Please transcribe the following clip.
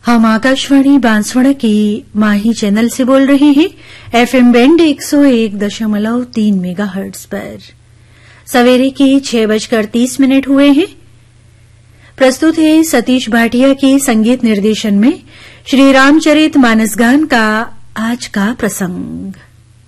हम आकाशवाणी बांसवाड़ा की माही चैनल से बोल रहे हैं एफएम बैंड 101.3 मेगाहर्ट्ज पर। सवेरे के 6:30 हुए हैं। प्रस्तुत है सतीश भाटिया के संगीत निर्देशन में श्री रामचरित मानस गान का आज का प्रसंग।